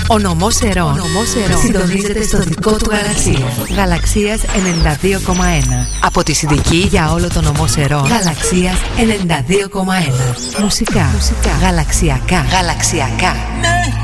Ο νομός Ερών συντονίζεται στο δικό του γαλαξία. Γαλαξίας 92,1. Από τη Συνδική για όλο το νομό Ερών. Γαλαξίας 92,1. Μουσικά. Γαλαξιακά.